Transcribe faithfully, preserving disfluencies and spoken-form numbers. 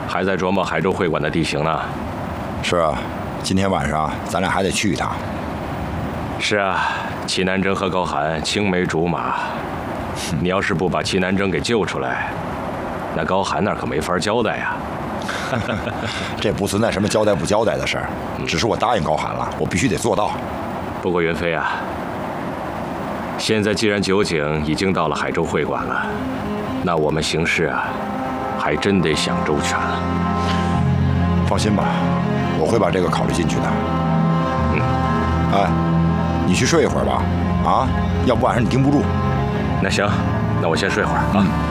还在琢磨海州会馆的地形呢。 是啊，今天晚上咱俩还得去一趟。 是啊，齐南征和高寒青梅竹马，你要是不把齐南征给救出来，那高寒那可没法交代呀。 这不存在什么交代不交代的事儿，只是我答应高寒了，我必须得做到。 不过云飞啊，现在既然酒井已经到了海州会馆了，那我们行事啊，还真得想周全了。 放心吧，我会把这个考虑进去的。 嗯， 哎，你去睡一会儿吧，啊，要不晚上你盯不住。 那行，那我先睡会儿啊。嗯